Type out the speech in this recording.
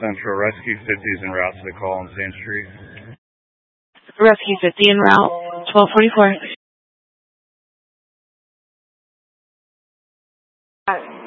Central. Rescue 50 is en route to the call on Sand Street. Rescue 50 en route, 1244.